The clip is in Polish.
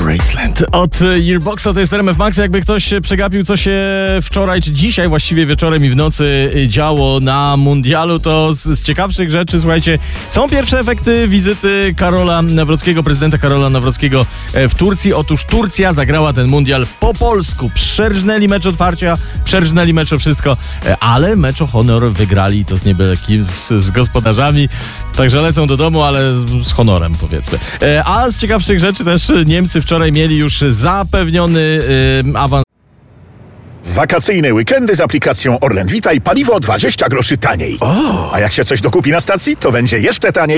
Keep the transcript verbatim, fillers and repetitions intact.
Graceland. Od Yearboxa to jest R M F Max. Jakby ktoś przegapił, co się wczoraj, czy dzisiaj właściwie wieczorem i w nocy działo na mundialu, to z, z ciekawszych rzeczy, słuchajcie, są pierwsze efekty wizyty Karola Nawrockiego, prezydenta Karola Nawrockiego w Turcji. Otóż Turcja zagrała ten mundial po polsku. Przerżnęli mecz otwarcia, przerżnęli mecz o wszystko, ale mecz o honor wygrali, to z nie byle kim, z, z gospodarzami. Także lecą do domu, ale z, z honorem, powiedzmy. A z ciekawszych rzeczy też Niemcy wczoraj mieli już zapewniony yy, awans. Wakacyjne weekendy z aplikacją Orlen Vita i paliwo dwadzieścia groszy taniej. O. A jak się coś dokupi na stacji, to będzie jeszcze taniej.